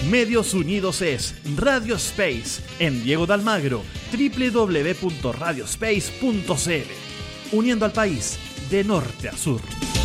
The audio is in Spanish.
Medios Unidos es Radio Space en Diego de Almagro, www.radiospace.cl, uniendo al país de norte a sur.